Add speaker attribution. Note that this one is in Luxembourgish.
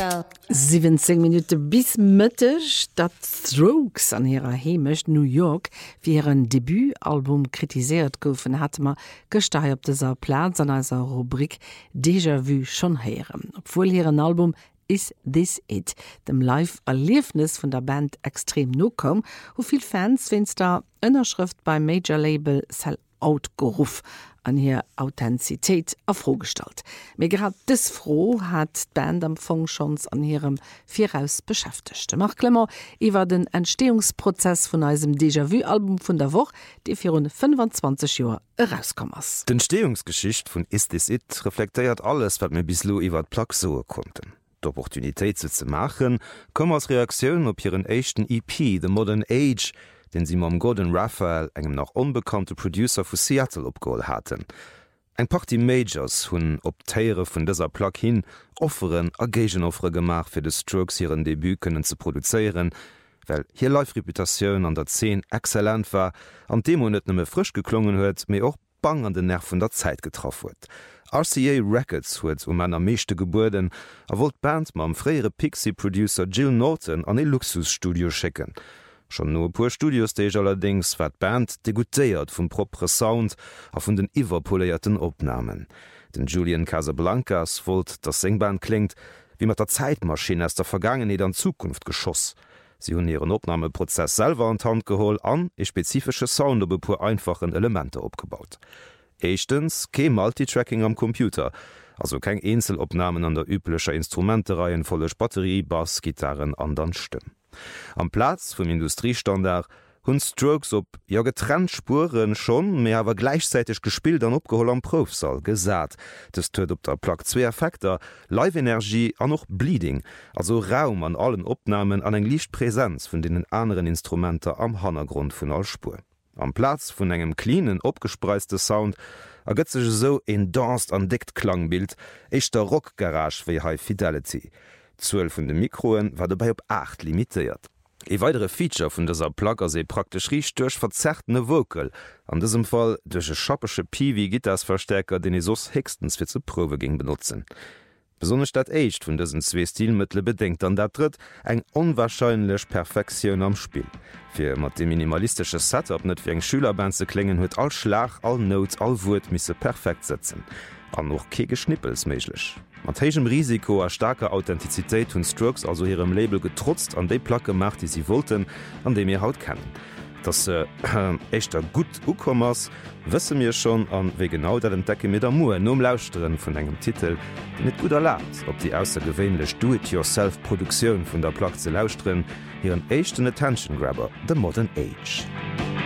Speaker 1: 17 Minuten bis Mittag, dat Strokes an ihrer Heimat New York für ihren Debütalbum kritisiert goufen, hat man gestern auf dieser Platz an einer Rubrik Déjà-vu schon hören. Obwohl ihren Album Is This It, dem Live-Erlebnis von der Band extrem no kom, wo viel Fans finds da Innerschrift beim Major-Label Sell Out gerufen an hier Authentizität afrohgestalt. Mir gerade das froh hat die Band am Fong schon an ihrem Vieraus beschäftigt. Mach Klemmer über den Entstehungsprozess von einem Déjà-vu-Album von der Woche, die für rund 25 Jahre herauskommt.
Speaker 2: Die Entstehungsgeschichte von Is This It reflektiert alles, was wir bislang über die Plaque so konnten. Die Opportunität zu machen, kam als Reaktion auf ihren ersten EP, The Modern Age, den sie mam Gordon Raphael, engem noch unbekannte Producer vu Seattle opgeholt hatten. Eng Party Majors hunn op Teire vun dëser Plaque hin offeren Agagenoffre gemach fir de Strokes hireieren Debüt kënnen ze produzéieren, well hier Live-Reputaioun an der 10 exzellent war, an dem net nëmme frisch geklungen huet, méi och bang an den Nerv vun der Zeit getroffen huet. RCA Records huet ennner meeschte Geburden a wollt Band mam fréiere Pixie-Producer Jill Norton an e Luxusstudio schicken. Schon no puer Studiostage allerdings war d' Band degutéiert vum propre Sound a vun den iwwerpoléierten Opnamen. Den Julian Casablancas wollt, dat Singband klingt, wie mat der Zeitmaschine aus der Vergangenheit an Zukunft geschoss. Sie hunn ihren Opnameprozess selber an d'Hand geholl an e spezifische Sound op pur einfachen Elemente opgebaut. Echtens keem Multitracking am Computer, also keng Einzelopnamen an der üblicher Instrumentereiien vollech Batterie, Bass, Gitarren an dann Stimm. Am Platz vum Industriestandard hunn Strokes op ja getrennt Spuren schon, mé awer gleichzeitig gespielt an opgeholl am Profsaal gesat. Das huet op der Plaque 2 Effekter, Live-Energie an noch Bleeding, also Raum an allen Opnamen an eng Liichtpräsenz vun denen anderen Instrumenter am Hannergrund vun all Spur. Am Platz vun engem cleanen, opgespreiste Sound ergëtt sech so en dansed an deckt Klangbild, echtter Rockgarage wie High Fidelity. 12 vun de Mikroen war dabei op 8 limitiert. E weitere Feature vun dieser Plaque se praktisch rich duch verzerrtene Vocal, an diesem Fall duch e schappesche Piwi-Gittersverstärker, den sos hextens fir ze Probe ging benutzen. Besonders dat echt vun diesen zwei Stilmittel bedenkt an dat dritt eng onwahrscheinlich Perfektion am Spiel. Für mat dem minimalistische Setup net wie eng Schülerband ze klingen huet all Schlag, all Notes, all Wut misse perfekt setzen. An noch ke Geschnippels méiglech. Mat hegem Risiko a starker Authentizität hunn Strokes also ihrem Label getrotzt an déi Plaque gemacht, die sie wollten, an dem ihr haut kennen. Das echtter gut Ukommers wësse mir schon an wéi genau dat entdecke mit der Mue nom Lauschteren vun engem Titel, den net gut erlaubt, op die aussergewéinlech Do-it-yourself-Produktionioun vun der Plaque ze lauschtren, ihren echten Attention Grabber, The Modern Age.